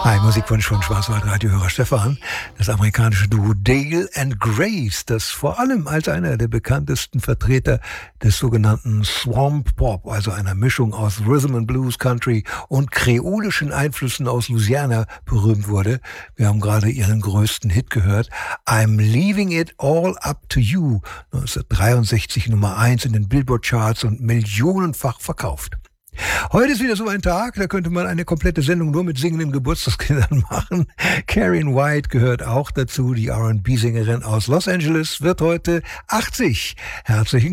Hi, Musikwunsch von Schwarzwald-Radiohörer Stefan. Das amerikanische Duo Dale and Grace, das vor allem als einer der bekanntesten Vertreter des sogenannten Swamp Pop, also einer Mischung aus Rhythm and Blues, Country und kreolischen Einflüssen aus Louisiana berühmt wurde. Wir haben gerade ihren größten Hit gehört, I'm Leaving It All Up to You, 1963 Nummer 1 in den Billboard-Charts und millionenfach verkauft. Heute ist wieder so ein Tag, da könnte man eine komplette Sendung nur mit singenden Geburtstagskindern machen. Karyn White gehört auch dazu, die R&B-Sängerin aus Los Angeles, wird heute 80. Herzlichen